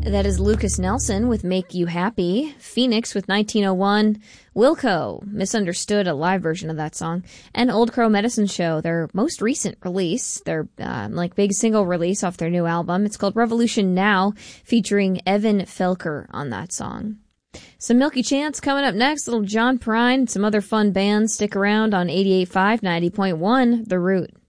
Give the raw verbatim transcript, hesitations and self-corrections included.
That is Lucas Nelson with Make You Happy. Phoenix with nineteen oh one. Wilco, Misunderstood, a live version of that song. And Old Crow Medicine Show, their most recent release. Their um, like big single release off their new album. It's called Revolution Now, featuring Evan Felker on that song. Some Milky Chance coming up next. Little John Prine and some other fun bands. Stick around on eighty-eight point five, ninety point one, The Root.